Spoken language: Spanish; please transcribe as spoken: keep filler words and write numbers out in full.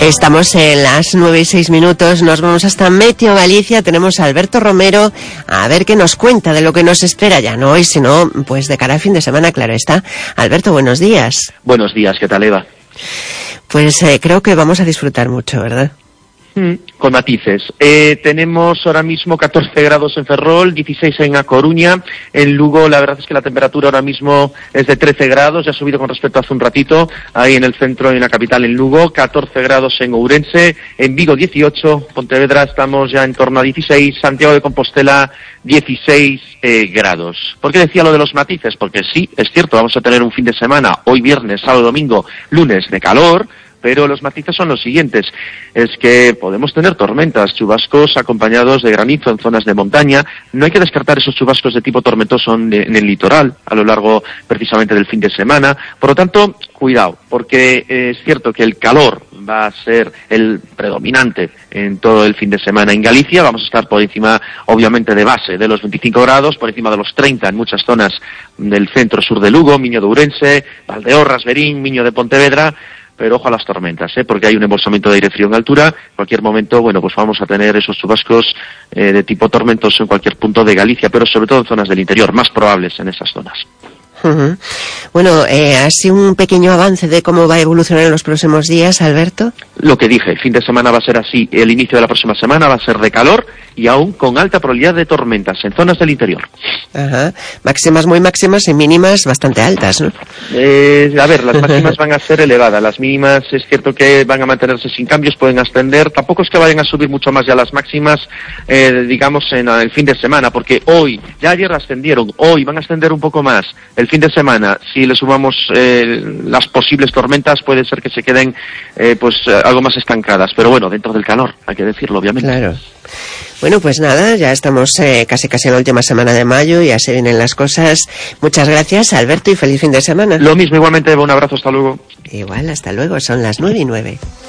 Estamos en las nueve y seis minutos, nos vamos hasta Meteo Galicia, tenemos a Alberto Romero, a ver qué nos cuenta de lo que nos espera ya, no hoy, sino pues de cara al fin de semana, claro está. Alberto, buenos días. Buenos días, ¿qué tal, Eva? Pues eh, creo que vamos a disfrutar mucho, ¿verdad? Con matices. Eh, tenemos ahora mismo catorce grados en Ferrol, dieciséis en A Coruña. En Lugo, la verdad es que la temperatura ahora mismo es de trece grados, ya ha subido con respecto a hace un ratito. Ahí en el centro, en la capital, en Lugo, catorce grados en Ourense. En Vigo, dieciocho. Pontevedra estamos ya en torno a dieciséis. Santiago de Compostela, dieciséis eh, grados. ¿Por qué decía lo de los matices? Porque sí, es cierto, vamos a tener un fin de semana, hoy viernes, sábado, domingo, lunes, de calor. Pero los matices son los siguientes, es que podemos tener tormentas, chubascos acompañados de granizo en zonas de montaña. No hay que descartar esos chubascos de tipo tormentoso en, en el litoral a lo largo precisamente del fin de semana. Por lo tanto, cuidado, porque eh, es cierto que el calor va a ser el predominante en todo el fin de semana en Galicia. Vamos a estar por encima, obviamente, de base de los veinticinco grados, por encima de los treinta en muchas zonas del centro-sur de Lugo, Miño de Ourense, Valdeorras, Verín, Miño de Pontevedra. Pero ojo a las tormentas, ¿eh? Porque hay un embolsamiento de aire frío en altura. En cualquier momento, bueno, pues vamos a tener esos chubascos eh, de tipo tormentoso en cualquier punto de Galicia, pero sobre todo en zonas del interior, más probables en esas zonas. Uh-huh. Bueno, eh, así un pequeño avance de cómo va a evolucionar en los próximos días, Alberto. Lo que dije, el fin de semana va a ser así, el inicio de la próxima semana va a ser de calor y aún con alta probabilidad de tormentas en zonas del interior. Ajá. Máximas muy máximas y mínimas bastante altas, ¿no? Eh, a ver, las máximas van a ser elevadas, las mínimas es cierto que van a mantenerse sin cambios, pueden ascender, tampoco es que vayan a subir mucho más ya las máximas, eh, digamos, en el fin de semana, porque hoy, ya ayer ascendieron, hoy van a ascender un poco más. El fin de semana, si le sumamos eh, las posibles tormentas, puede ser que se queden eh, pues algo más estancadas, pero bueno, dentro del calor, hay que decirlo, obviamente. Claro. Bueno, pues nada, ya estamos eh, casi casi en la última semana de mayo y así vienen las cosas. Muchas gracias, Alberto, y feliz fin de semana. Lo mismo, igualmente, un abrazo, hasta luego. Igual, hasta luego, son las nueve y nueve.